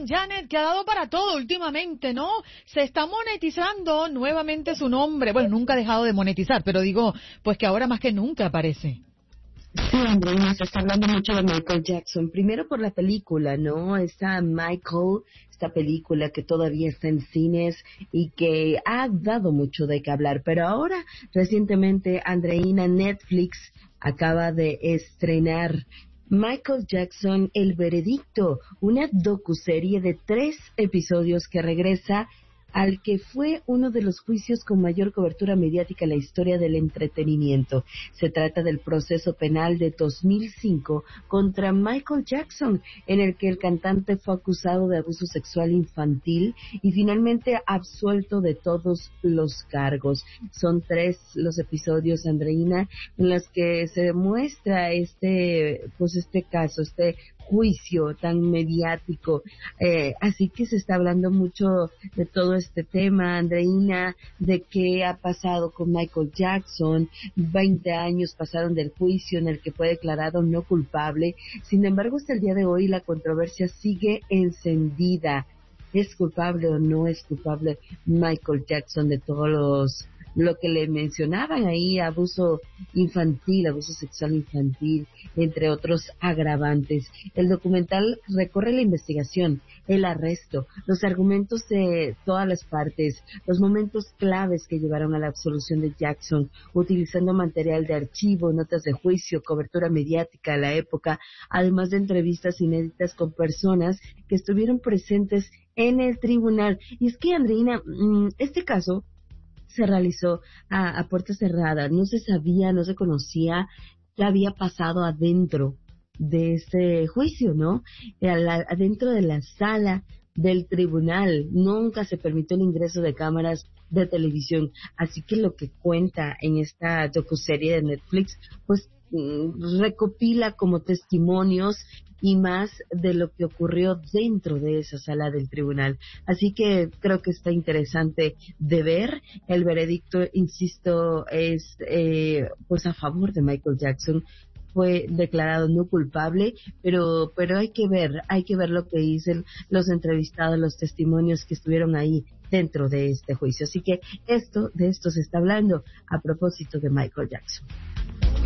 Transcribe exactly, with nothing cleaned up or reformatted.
con Janet, que ha dado para todo últimamente, ¿no? Se está monetizando nuevamente su nombre. Bueno, nunca ha dejado de monetizar, pero digo, pues que ahora más que nunca aparece. Sí, Andreina, se está hablando mucho de Michael Jackson. Primero por la película, ¿no? Esta Michael, esta película que todavía está en cines y que ha dado mucho de qué hablar. Pero ahora, recientemente, Andreina, Netflix acaba de estrenar Michael Jackson, El Veredicto, una docuserie de tres episodios que regresa al que fue uno de los juicios con mayor cobertura mediática en la historia del entretenimiento. Se trata del proceso penal de dos mil cinco contra Michael Jackson, en el que el cantante fue acusado de abuso sexual infantil y finalmente absuelto de todos los cargos. Son tres los episodios, Andreina, en los que se demuestra este, pues este caso, este juicio tan mediático. Eh, así que se está hablando mucho de todo este tema, Andreina, de qué ha pasado con Michael Jackson. veinte años pasaron del juicio en el que fue declarado no culpable. Sin embargo, hasta el día de hoy la controversia sigue encendida. ¿Es culpable o no es culpable Michael Jackson de todos los lo que le mencionaban ahí, abuso infantil, abuso sexual infantil, entre otros agravantes? El documental recorre la investigación, el arresto, los argumentos de todas las partes, los momentos claves que llevaron a la absolución de Jackson, utilizando material de archivo, notas de juicio, cobertura mediática de la época, además de entrevistas inéditas con personas que estuvieron presentes en el tribunal. Y es que, Andreina, este caso se realizó a, a puerta cerrada, no se sabía, no se conocía qué había pasado adentro de este juicio, ¿no? Adentro de la sala del tribunal, nunca se permitió el ingreso de cámaras de televisión, así que lo que cuenta en esta docuserie de Netflix, pues recopila como testimonios y más de lo que ocurrió dentro de esa sala del tribunal. Así que creo que está interesante de ver. El veredicto, insisto, es eh, pues a favor de Michael Jackson. Fue declarado no culpable, pero pero hay que ver, hay que ver lo que dicen los entrevistados, los testimonios que estuvieron ahí dentro de este juicio. Así que esto de esto se está hablando a propósito de Michael Jackson.